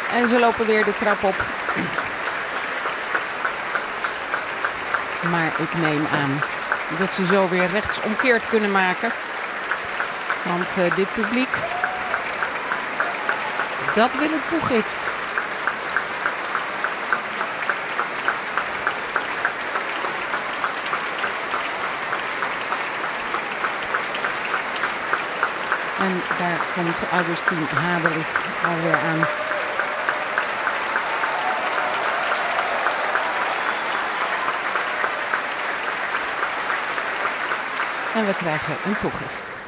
En ze lopen weer de trap op. Maar ik neem aan dat ze zo weer rechtsomkeerd kunnen maken. Want dit publiek, dat wil een toegift. En daar komt Augustine Haderich alweer aan. En we krijgen een toegift.